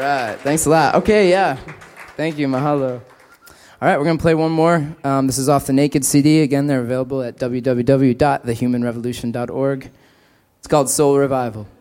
right. Thanks a lot. Okay, yeah. Thank you. Mahalo. All right, we're going to play one more. This is off the Naked CD. Again, they're available at www.thehumanrevolution.org. It's called Soul Revival.